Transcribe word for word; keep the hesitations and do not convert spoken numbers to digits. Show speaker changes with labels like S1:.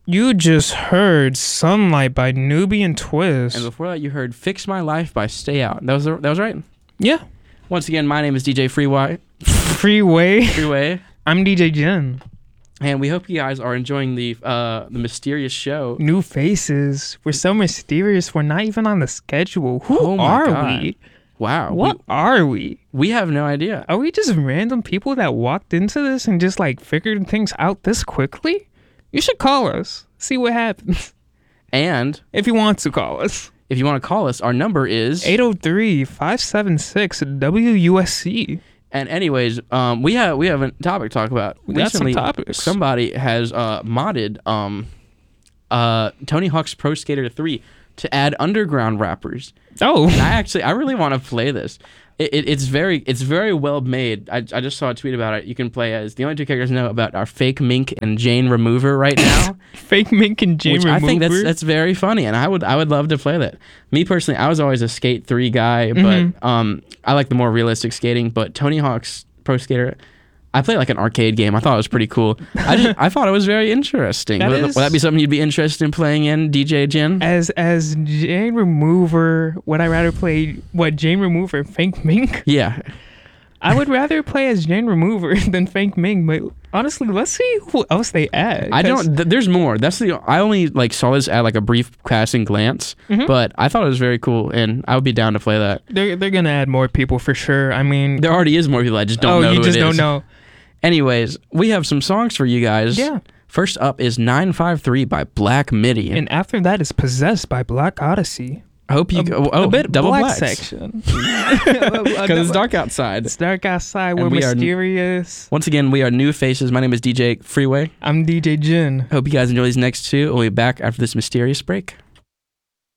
S1: You just heard Sunlight by Nubian Twist.
S2: And before that, you heard Fix My Life by Stay Out. That was that was right?
S1: Yeah.
S2: Once again, my name is D J Freeway.
S1: Freeway.
S2: Freeway.
S1: I'm D J Jen.
S2: And we hope you guys are enjoying the uh, the mysterious show.
S1: New faces. We're so mysterious. We're not even on the schedule. Who
S2: Oh my
S1: are
S2: God.
S1: we?
S2: Wow.
S1: What
S2: We,
S1: are we?
S2: we have no idea.
S1: Are we just random people that walked into this and just like figured things out this quickly? You should call us. See what happens.
S2: And
S1: If you want to call us.
S2: if you want to call us, our number is...
S1: eight oh three, five seven six, W U S C.
S2: And anyways, um, we have we have a topic to talk about.
S1: We got some
S2: Recently,
S1: topics.
S2: somebody has uh, modded um, uh, Tony Hawk's Pro Skater three to add underground rappers.
S1: Oh.
S2: And I actually, I really want to play this. It, it, it's very, it's very well made. I, I just saw a tweet about it. You can play as the only two characters I know about are Fake Mink and Jane Remover right now.
S1: Fake Mink and Jane
S2: which
S1: Remover.
S2: I think that's that's very funny, and I would I would love to play that. Me personally, I was always a Skate three guy, but
S1: Mhm.
S2: um, I like the more realistic skating. But Tony Hawk's Pro Skater, I played like an arcade game. I thought it was pretty cool. I just, I thought it was very interesting.
S1: That
S2: Would,
S1: is-
S2: would that be something you'd be interested in playing in, D J Jin?
S1: As as Jane Remover, would I rather play what Jane Remover, Fake Mink?
S2: Yeah.
S1: I would rather play as Jane Remover than Fake Mink, but honestly, let's see who else they add.
S2: I
S1: 'cause-
S2: don't. Th- there's more. That's the. I only like saw this at like a brief casting glance,
S1: Mhm.
S2: but I thought it was very cool, and I would be down to play that.
S1: They're they're gonna add more people for sure. I mean,
S2: There already is more people. I just don't
S1: oh,
S2: know.
S1: you
S2: who
S1: just
S2: it
S1: don't
S2: is.
S1: know.
S2: Anyways, we have some songs for you guys.
S1: Yeah.
S2: First up is nine five three by Black Midi.
S1: And after that is Possessed by Black Odyssey.
S2: I hope you
S1: A,
S2: go. Oh,
S1: a bit
S2: double
S1: black
S2: blacks.
S1: section.
S2: Because it's dark outside.
S1: It's dark outside.
S2: And
S1: We're
S2: we are-
S1: mysterious.
S2: Once again, we are new faces. My name is D J Freeway.
S1: I'm D J Jin.
S2: Hope you guys enjoy these next two. We'll be back after this mysterious break.